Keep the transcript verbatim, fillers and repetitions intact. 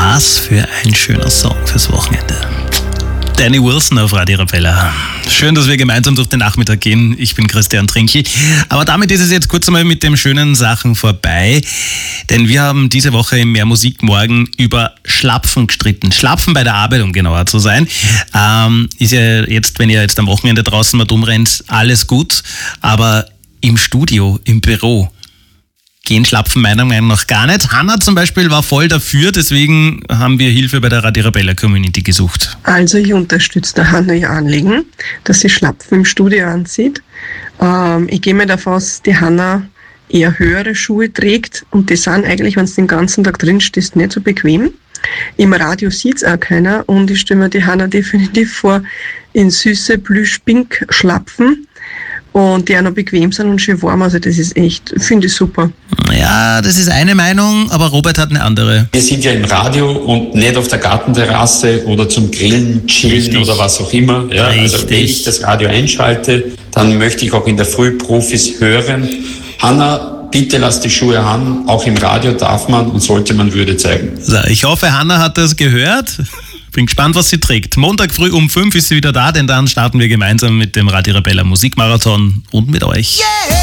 Was für ein schöner Song fürs Wochenende. Danny Wilson auf Radio Arabella. Schön, dass wir gemeinsam durch den Nachmittag gehen. Ich bin Christian Trinkl. Aber damit ist es jetzt kurz einmal mit den schönen Sachen vorbei. Denn wir haben diese Woche im Mehr Musik morgen über Schlapfen gestritten. Schlapfen bei der Arbeit, um genauer zu sein. Ähm, ist ja jetzt, wenn ihr jetzt am Wochenende draußen mal rumrennt, alles gut. Aber im Studio, im Büro, gehen Schlapfen meiner Meinung nach gar nicht. Hanna zum Beispiel war voll dafür, deswegen haben wir Hilfe bei der Radio Arabella Community gesucht. Also ich unterstütze der Hanna ihr Anliegen, dass sie Schlapfen im Studio anzieht. Ähm, ich gehe mir davon aus, die Hanna eher höhere Schuhe trägt und die sind eigentlich, wenn du den ganzen Tag drin stehst, nicht so bequem. Im Radio sieht es auch keiner und ich stelle mir die Hanna definitiv vor in süße Plüsch-Pink-Schlapfen. Und die auch noch bequem sind und schön warm. Also das ist echt, finde ich super. Ja, das ist eine Meinung, aber Robert hat eine andere. Wir sind ja im Radio und nicht auf der Gartenterrasse oder zum Grillen, Chillen Richtig. Oder was auch immer. Ja, also wenn ich das Radio einschalte, dann möchte ich auch in der Früh Profis hören. Hanna, bitte lass die Schuhe an. Auch im Radio darf man und sollte man Würde zeigen. So, ich hoffe, Hanna hat das gehört. Bin gespannt, was sie trägt. Montag früh um fünf ist sie wieder da, denn dann starten wir gemeinsam mit dem Radio Arabella Musikmarathon und mit euch. Yeah!